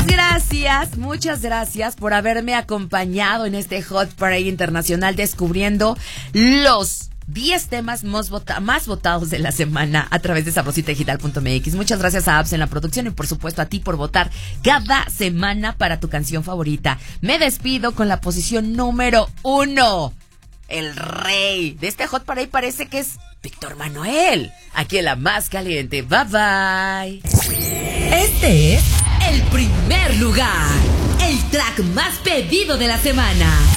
muchas gracias por haberme acompañado en este Hot Parade Internacional descubriendo los 10 temas más votados de la semana a través de sabrositadigital.mx. Muchas gracias a Abs en la producción y por supuesto a ti por votar cada semana para tu canción favorita. Me despido con la posición número 1. El rey de este Hot Parade parece que es Víctor Manuel, aquí en la más caliente. Bye bye. Este es el primer lugar, el track más pedido de la semana.